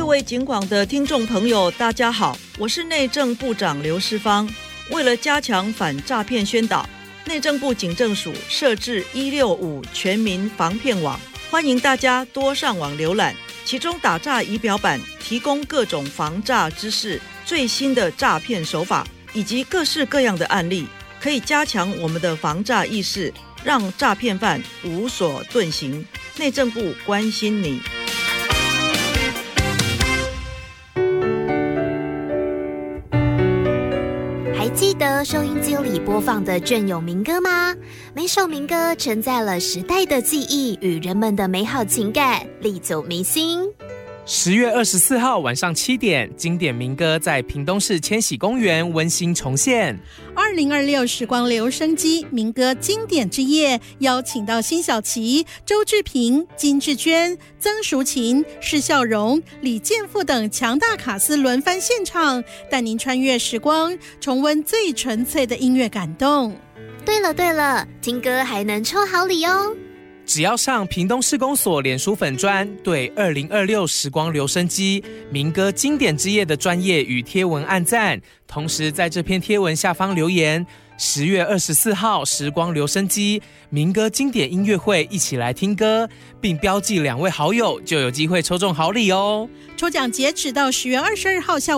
位警广的听众朋友大家好，我是内政部长刘世芳。为了加强反诈骗宣导，内政部警政署设置165全民防骗网，欢迎大家多上网浏览，其中打诈仪表板提供各种防诈知识、最新的诈骗手法以及各式各样的案例，可以加强我们的防诈意识，让诈骗犯无所遁形。内政部关心你。 还记得收音机里播放的隽永民歌吗？每首民歌承载了时代的记忆与人们的美好情感，历久弥新。 10月24号晚上7点，经典民歌在屏东市千禧公园温馨重现。 2026时光留声机民歌经典之夜，邀请到辛晓琪、周志平、金志娟、曾淑琴、施孝荣、李健富等强大卡司轮番现场，带您穿越时光，重温最纯粹的音乐感动。 对了，听歌还能抽好礼哦！ 只要上屏东市公所脸书粉专，对2026时光留声机民歌经典之夜的专页与贴文按赞，同时在这篇贴文下方留言10月24号时光留声机民歌经典音乐会一起来听歌，并标记2位好友，就有机会抽中好礼哦。 抽奖截止到10月22号下午